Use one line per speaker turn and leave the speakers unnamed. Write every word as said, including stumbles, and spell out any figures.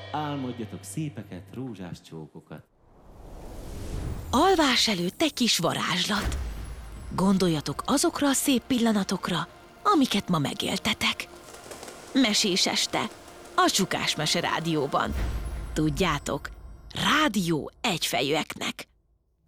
Álmodjatok szépeket, rózsás csókokat.
Alvás előtt egy kis varázslat. Gondoljatok azokra a szép pillanatokra, amiket ma megéltetek. Mesés este, a Csukás Mese Rádióban. Tudjátok, rádió egyfejűeknek.